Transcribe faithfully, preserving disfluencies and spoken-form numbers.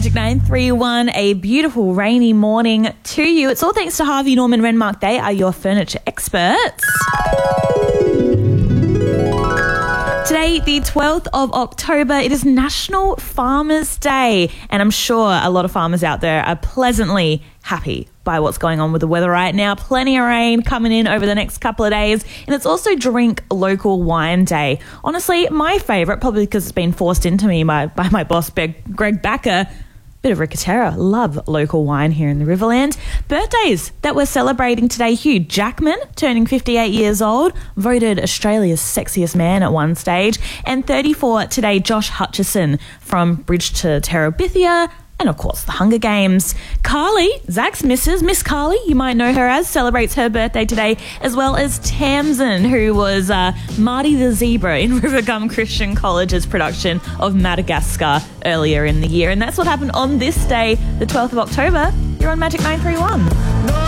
Magic nine three one, a beautiful rainy morning to you. It's all thanks to Harvey Norman Renmark. They are your furniture experts. Today, the twelfth of October, it is National Farmers Day, and I'm sure a lot of farmers out there are pleasantly happy by what's going on with the weather right now. Plenty of rain coming in over the next couple of days, and it's also Drink Local Wine Day. Honestly, my favourite, probably because it's been forced into me by, by my boss, Greg Backer. Bit of Ricatera. Love local wine here in the Riverland. Birthdays that we're celebrating today. Hugh Jackman, turning fifty-eight years old, voted Australia's sexiest man at one stage. And thirty-four today, Josh Hutcherson from Bridge to Terabithia. And of course, the Hunger Games. Carly, Zach's missus, Miss Carly, you might know her as, celebrates her birthday today, as well as Tamsin, who was uh, Marty the Zebra in Rivergum Christian College's production of Madagascar earlier in the year. And that's what happened on this day, the twelfth of October. You're on Magic nine three one.